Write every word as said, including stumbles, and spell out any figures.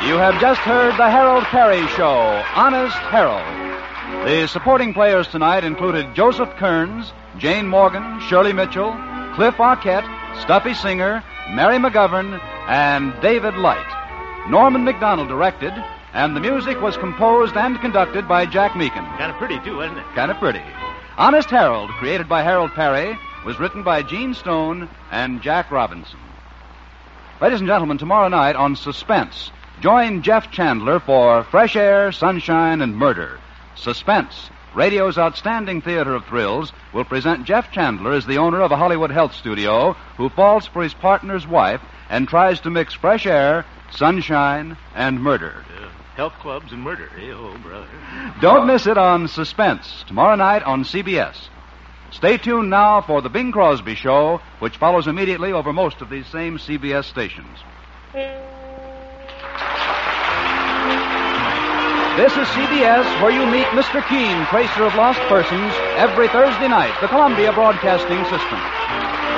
You have just heard the Harold Perry Show, Honest Harold. The supporting players tonight included Joseph Kearns, Jane Morgan, Shirley Mitchell, Cliff Arquette, Stuffy Singer, Mary McGovern, and David Light. Norman McDonald directed, and the music was composed and conducted by Jack Meakin. Kind of pretty, too, wasn't it? Kind of pretty. Honest Harold, created by Harold Perry, was written by Gene Stone and Jack Robinson. Ladies and gentlemen, tomorrow night on Suspense, join Jeff Chandler for Fresh Air, Sunshine, and Murder. Suspense, radio's outstanding theater of thrills, will present Jeff Chandler as the owner of a Hollywood health studio who falls for his partner's wife and tries to mix fresh air, sunshine, and murder. Uh, health clubs and murder, eh, oh, brother. Don't miss it on Suspense, tomorrow night on C B S. Stay tuned now for the Bing Crosby Show, which follows immediately over most of these same C B S stations. This is C B S, where you meet Mister Keene, tracer of lost persons, every Thursday night, the Columbia Broadcasting System.